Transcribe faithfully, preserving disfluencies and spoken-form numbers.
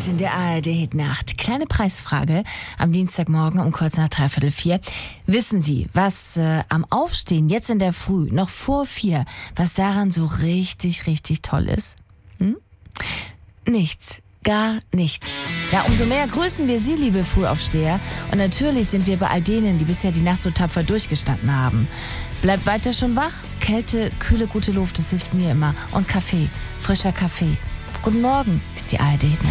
ist in der A R D-Hit-Nacht. Kleine Preisfrage am Dienstagmorgen um kurz nach dreiviertel vier. Wissen Sie, was äh, am Aufstehen jetzt in der Früh, noch vor vier, was daran so richtig, richtig toll ist? Hm? Nichts. Gar nichts. Ja, umso mehr grüßen wir Sie, liebe Frühaufsteher. Und natürlich sind wir bei all denen, die bisher die Nacht so tapfer durchgestanden haben. Bleibt weiter schon wach. Kälte, kühle, gute Luft, das hilft mir immer. Und Kaffee, frischer Kaffee. Guten Morgen, ist die A R D.